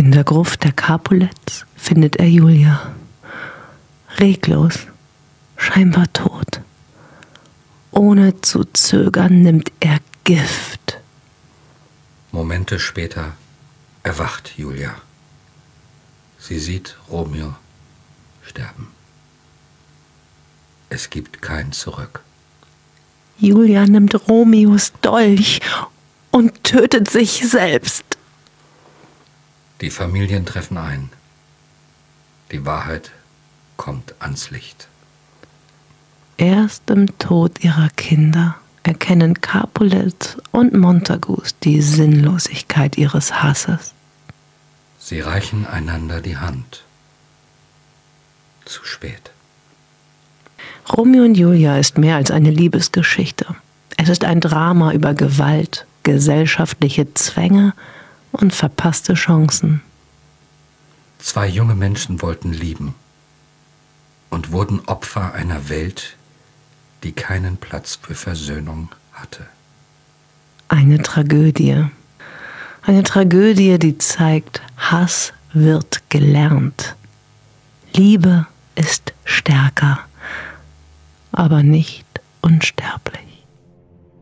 In der Gruft der Capulets findet er Julia. Reglos, scheinbar tot. Ohne zu zögern nimmt er Gift. Momente später erwacht Julia. Sie sieht Romeo sterben. Es gibt kein Zurück. Julia nimmt Romeos Dolch und tötet sich selbst. Die Familien treffen ein. Die Wahrheit kommt ans Licht. Erst im Tod ihrer Kinder erkennen Capulet und Montagus die Sinnlosigkeit ihres Hasses. Sie reichen einander die Hand. Zu spät. Romeo und Julia ist mehr als eine Liebesgeschichte. Es ist ein Drama über Gewalt, gesellschaftliche Zwänge und verpasste Chancen. Zwei junge Menschen wollten lieben und wurden Opfer einer Welt, die keinen Platz für Versöhnung hatte. Eine Tragödie. Eine Tragödie, die zeigt, Hass wird gelernt. Liebe ist stärker, aber nicht unsterblich.